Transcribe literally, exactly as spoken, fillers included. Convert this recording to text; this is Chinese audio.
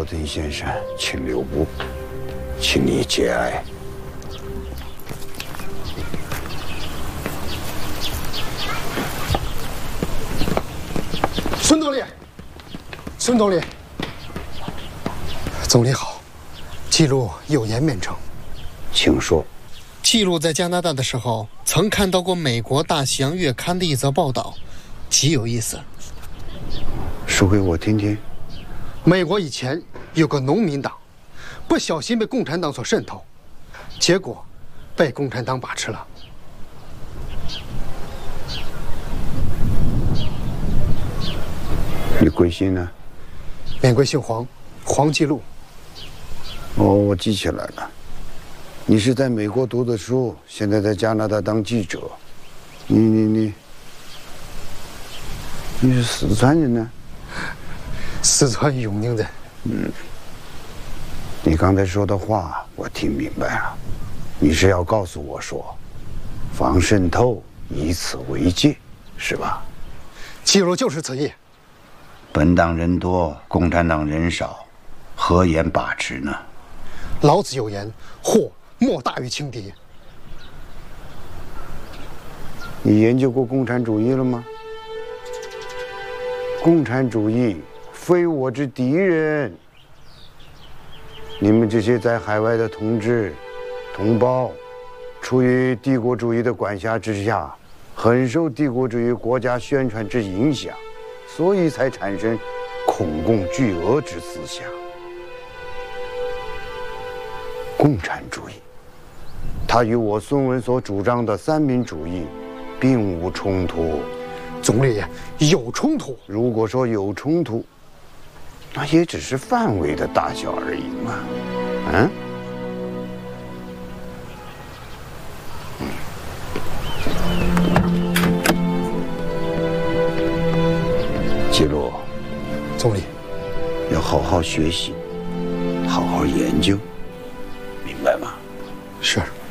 小邓先生，请留步，请你节哀。 孙总理，孙总理，总理好，记录有言面呈， 请说。 记录在加拿大的时候，曾看到过美国《大西洋月刊》的一则报道，极有意思。 说给我听听。 美国以前有个农民党，不小心被共产党所渗透，结果被共产党把持了。 你贵姓呢？ 免贵姓黄，黄记录。 哦，我记起来了。你是在美国读的书，现在在加拿大当记者。你你你，你是四川人呢？ 四川永宁人。 嗯。你刚才说的话我听明白了，你是要告诉我说，防渗透，以此为戒，是吧？ 记录就是此意。 本党人多，共产党人少，何言把持呢？ 老子有言：祸莫大于轻敌。 你研究过共产主义了吗？共产主义非我之敌人。你们这些在海外的同志、同胞，处于帝国主义的管辖之下，很受帝国主义国家宣传之影响，所以才产生恐共惧俄之思想。共产主义，它与我孙文所主张的三民主义并无冲突。 总理，有冲突。 如果说有冲突，那也只是范围的大小而已嘛。嗯？记录。 总理， 要好好学习，好好研究，明白吗？ 是。